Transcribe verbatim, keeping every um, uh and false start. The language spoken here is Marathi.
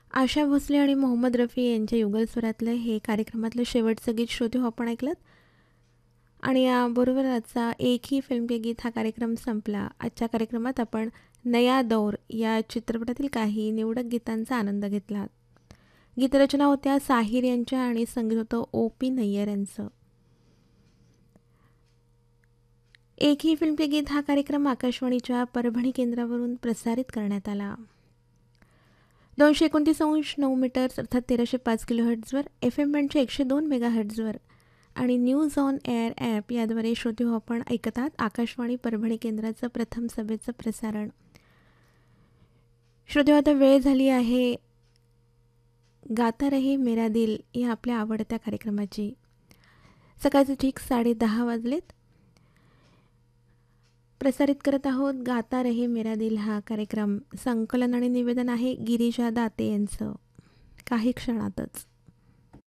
आशा भोसले आणि मोहम्मद रफी यांच्या युगल स्वरातलं हे कार्यक्रमातलं शेवटचं गीत श्रोते हो आपण ऐकलं. आणि याबरोबर आजचा एकही फिल्म के गीत हा कार्यक्रम संपला. आजच्या कार्यक्रमात आपण नया दौर या चित्रपटातील काही निवडक गीतांचा आनंद घेतला. गीतरचना होत्या साहिर यांच्या आणि संगीत होतं ओ पी नय्यर यांचं. एकही फिल्म के गीत हा कार्यक्रम आकाशवाणीच्या परभणी केंद्रावरून प्रसारित करण्यात आला. दोनशे एकोणतीस अंश नऊ मीटर्स अर्थात तेराशे पाच किलो हर्ट्झवर, एफ एम बँडच्या एकशे दोन मेगा हर्ट्झवर आणि न्यूज ऑन एअर ॲप याद्वारे श्रोते हो आपण ऐकतात आकाशवाणी परभणी केंद्राचं प्रथम सभेचं प्रसारण. श्रोते आता वेळ झाली आहे गाता रहे मेरा दिल या आपल्या आवडत्या कार्यक्रमाची. सकाळचे ठीक साडे दहा वाजलेत. प्रसारित करत आहोत गाता रहे मेरा दिल हा कार्यक्रम. संकलन आणि निवेदन आहे गिरीजा दाते यांचं. काही क्षणातच